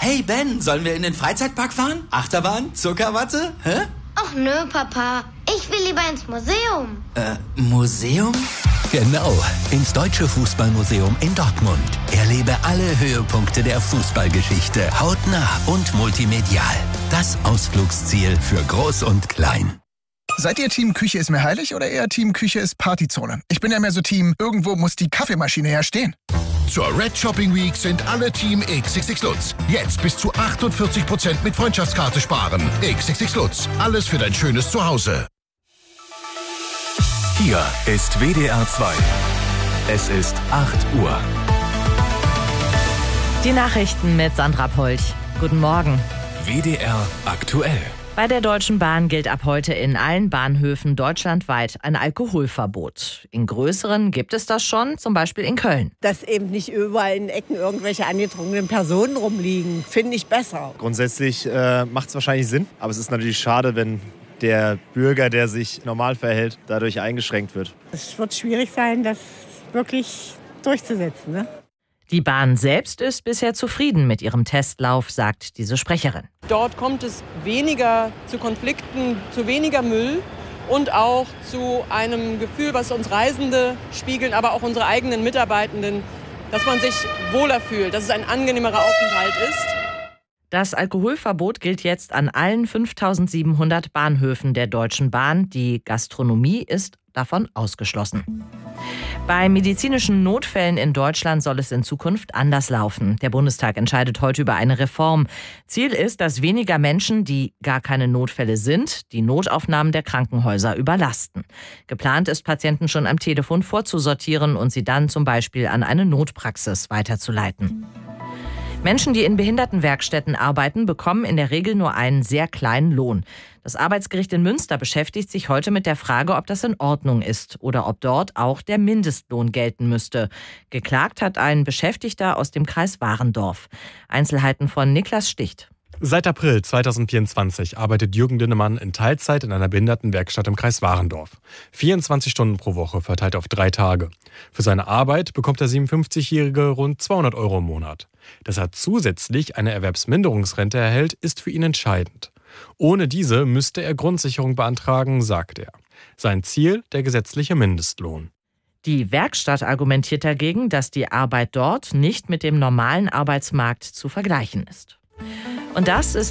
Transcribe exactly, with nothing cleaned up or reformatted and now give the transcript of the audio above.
Hey Ben, sollen wir in den Freizeitpark fahren? Achterbahn? Zuckerwatte? Hä? Ach nö, Papa. Ich will lieber ins Museum. Äh, Museum? Genau, ins Deutsche Fußballmuseum in Dortmund. Erlebe alle Höhepunkte der Fußballgeschichte hautnah und multimedial. Das Ausflugsziel für Groß und Klein. Seid ihr Team Küche ist mir heilig oder eher Team Küche ist Partyzone? Ich bin ja mehr so Team, irgendwo muss die Kaffeemaschine ja stehen. Zur Red Shopping Week sind alle Team X X X Lutz. Jetzt bis zu achtundvierzig Prozent mit Freundschaftskarte sparen. X X X Lutz. Alles für dein schönes Zuhause. Hier ist W D R zwei. Es ist acht Uhr. Die Nachrichten mit Sandra Polch. Guten Morgen. W D R aktuell. Bei der Deutschen Bahn gilt ab heute in allen Bahnhöfen deutschlandweit ein Alkoholverbot. In größeren gibt es das schon, zum Beispiel in Köln. Dass eben nicht überall in Ecken irgendwelche angetrunkenen Personen rumliegen, finde ich besser. Grundsätzlich äh, macht es wahrscheinlich Sinn, aber es ist natürlich schade, wenn der Bürger, der sich normal verhält, dadurch eingeschränkt wird. Es wird schwierig sein, das wirklich durchzusetzen, ne? Die Bahn selbst ist bisher zufrieden mit ihrem Testlauf, sagt diese Sprecherin. Dort kommt es weniger zu Konflikten, zu weniger Müll und auch zu einem Gefühl, was uns Reisende spiegeln, aber auch unsere eigenen Mitarbeitenden, dass man sich wohler fühlt, dass es ein angenehmerer Aufenthalt ist. Das Alkoholverbot gilt jetzt an allen fünftausendsiebenhundert Bahnhöfen der Deutschen Bahn. Die Gastronomie ist davon ausgeschlossen. Bei medizinischen Notfällen in Deutschland soll es in Zukunft anders laufen. Der Bundestag entscheidet heute über eine Reform. Ziel ist, dass weniger Menschen, die gar keine Notfälle sind, die Notaufnahmen der Krankenhäuser überlasten. Geplant ist, Patienten schon am Telefon vorzusortieren und sie dann zum Beispiel an eine Notpraxis weiterzuleiten. Menschen, die in Behindertenwerkstätten arbeiten, bekommen in der Regel nur einen sehr kleinen Lohn. Das Arbeitsgericht in Münster beschäftigt sich heute mit der Frage, ob das in Ordnung ist oder ob dort auch der Mindestlohn gelten müsste. Geklagt hat ein Beschäftigter aus dem Kreis Warendorf. Einzelheiten von Niklas Sticht. Seit April zweitausendvierundzwanzig arbeitet Jürgen Dinnemann in Teilzeit in einer Behindertenwerkstatt im Kreis Warendorf. vierundzwanzig Stunden pro Woche verteilt auf drei Tage. Für seine Arbeit bekommt der siebenundfünfzigjährige rund zweihundert Euro im Monat. Dass er zusätzlich eine Erwerbsminderungsrente erhält, ist für ihn entscheidend. Ohne diese müsste er Grundsicherung beantragen, sagt er. Sein Ziel, der gesetzliche Mindestlohn. Die Werkstatt argumentiert dagegen, dass die Arbeit dort nicht mit dem normalen Arbeitsmarkt zu vergleichen ist. Und das ist